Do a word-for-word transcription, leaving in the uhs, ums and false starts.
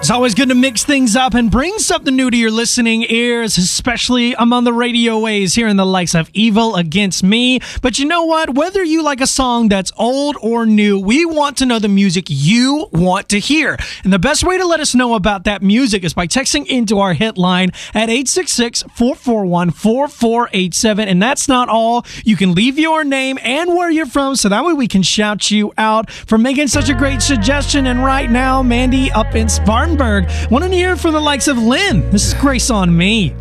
It's always good to mix things up and bring something new to your listening ears, especially among the radio waves here in the likes of Evil Against Me. But you know what? Whether you like a song that's old or new, we want to know the music you want to hear. And the best way to let us know about that music is by texting into our hit line at eight six six, four four one, four four eight seven. And that's not all. You can leave your name and where you're from so that way we can shout you out for making such a great suggestion. And right now, Mandy up in Spartanburg, wanting to hear from the likes of Lynn. This is Grace on Me.